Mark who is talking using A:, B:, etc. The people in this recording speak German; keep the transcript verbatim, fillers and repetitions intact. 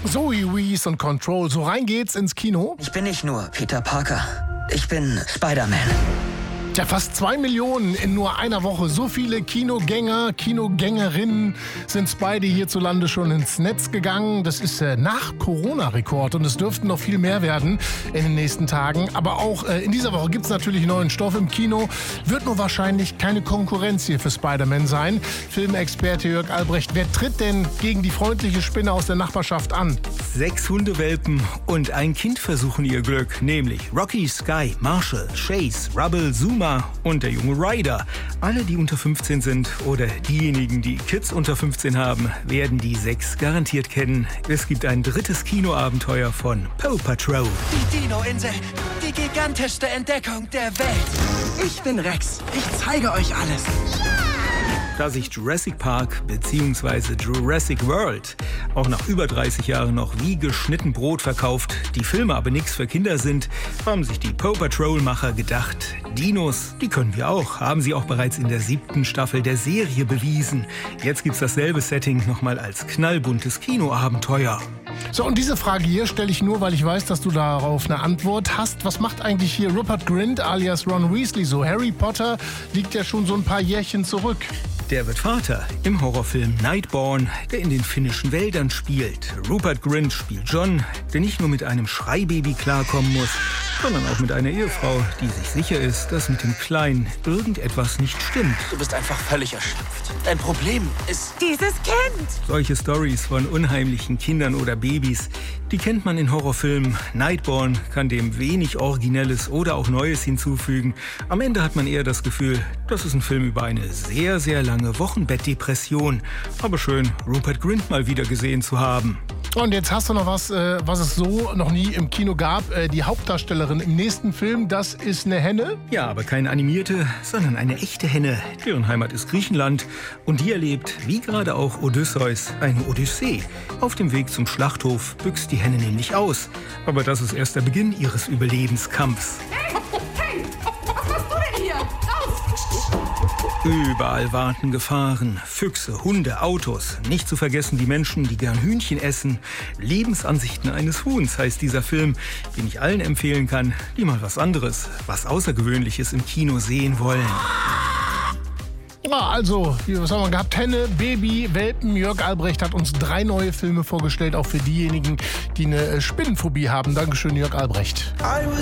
A: Zoe Wees und Control. So rein geht's ins Kino.
B: Ich bin nicht nur Peter Parker. Ich bin Spider-Man.
A: Tja, fast zwei Millionen in nur einer Woche. So viele Kinogänger, Kinogängerinnen sind Spidey hierzulande schon ins Netz gegangen. Das ist äh, nach Corona-Rekord und es dürften noch viel mehr werden in den nächsten Tagen. Aber auch äh, in dieser Woche gibt es natürlich neuen Stoff im Kino. Wird nur wahrscheinlich keine Konkurrenz hier für Spider-Man sein. Filmexperte Jörg Albrecht, wer tritt denn gegen die freundliche Spinne aus der Nachbarschaft an?
C: Sechs Hundewelpen und ein Kind versuchen ihr Glück, nämlich Rocky, Sky, Marshall, Chase, Rubble, Zuma und der junge Ryder. Alle, die unter fünfzehn sind oder diejenigen, die Kids unter fünfzehn haben, werden die sechs garantiert kennen. Es gibt ein drittes Kinoabenteuer von Paw Patrol.
D: Die Dino-Insel, die gigantischste Entdeckung der Welt. Ich bin Rex, ich zeige euch alles.
C: Da sich Jurassic Park bzw. Jurassic World auch nach über dreißig Jahren noch wie geschnitten Brot verkauft, die Filme aber nichts für Kinder sind, haben sich die Paw Patrol-Macher gedacht, Dinos, die können wir auch, haben sie auch bereits in der siebten Staffel der Serie bewiesen. Jetzt gibt's dasselbe Setting nochmal als knallbuntes Kinoabenteuer.
A: So, und diese Frage hier stelle ich nur, weil ich weiß, dass du darauf eine Antwort hast. Was macht eigentlich hier Rupert Grint alias Ron Weasley so? Harry Potter liegt ja schon so ein paar Jährchen zurück.
C: Der wird Vater im Horrorfilm Nightborn, der in den finnischen Wäldern spielt. Rupert Grint spielt John, der nicht nur mit einem Schreibaby klarkommen muss, sondern auch mit einer Ehefrau, die sich sicher ist, dass mit dem Kleinen irgendetwas nicht stimmt.
D: Du bist einfach völlig erschöpft. Dein Problem ist
E: dieses Kind.
C: Solche Stories von unheimlichen Kindern oder Babys, die kennt man in Horrorfilmen. Nightborn kann dem wenig Originelles oder auch Neues hinzufügen. Am Ende hat man eher das Gefühl, das ist ein Film über eine sehr, sehr lange Wochenbettdepression. Aber schön, Rupert Grint mal wieder gesehen zu haben.
A: Und jetzt hast du noch was, äh, was es so noch nie im Kino gab. Äh, die Hauptdarstellerin im nächsten Film, das ist eine Henne.
C: Ja, aber keine animierte, sondern eine echte Henne. Deren Heimat ist Griechenland. Und die erlebt, wie gerade auch Odysseus, eine Odyssee. Auf dem Weg zum Schlachthof büxt die Henne nämlich aus. Aber das ist erst der Beginn ihres Überlebenskampfs.
E: Hey, hey, was machst du denn hier? Raus!
C: Überall warten Gefahren. Füchse, Hunde, Autos. Nicht zu vergessen die Menschen, die gern Hühnchen essen. Lebensansichten eines Huhns heißt dieser Film, den ich allen empfehlen kann, die mal was anderes, was Außergewöhnliches im Kino sehen wollen.
A: Ja, also, was haben wir gehabt? Henne, Baby, Welpen. Jörg Albrecht hat uns drei neue Filme vorgestellt, auch für diejenigen, die eine Spinnenphobie haben. Dankeschön, Jörg Albrecht.
D: I was